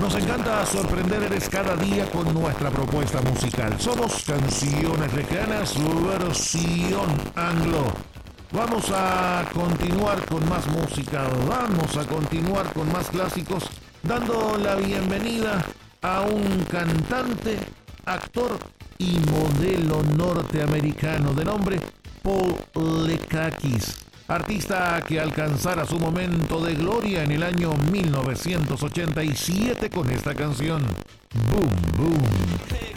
Nos encanta sorprenderles cada día con nuestra propuesta musical. Somos Canciones Lejanas, versión anglo. Vamos a continuar con más música, vamos a continuar con más clásicos, dando la bienvenida a un cantante, actor y modelo norteamericano de nombre Paul Lekakis. Artista que alcanzara su momento de gloria en el año 1987 con esta canción, Boom Boom.